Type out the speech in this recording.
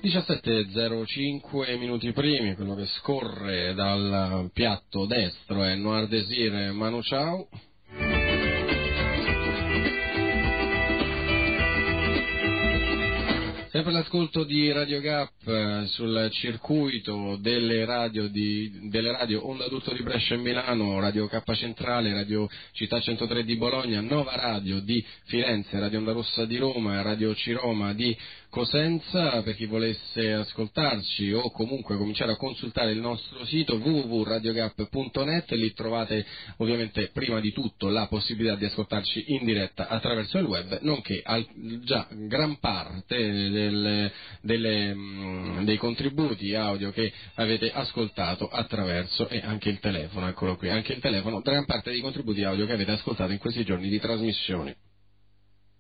17:05 minuti primi, quello che scorre dal piatto destro è Noir Désir Manu Chao. Sempre l'ascolto di Radio Gap sul circuito delle radio Onda d'Urto di Brescia e Milano, Radio K Centrale, Radio Città 103 di Bologna, Nova Radio di Firenze, Radio Onda Rossa di Roma, Radio Ciroma di Cosenza. Per chi volesse ascoltarci o comunque cominciare a consultare il nostro sito www.radiogap.net, lì trovate ovviamente prima di tutto la possibilità di ascoltarci in diretta attraverso il web, nonché già gran parte dei contributi audio che avete ascoltato attraverso, e anche il telefono, eccolo qui, anche il telefono, gran parte dei contributi audio che avete ascoltato in questi giorni di trasmissione.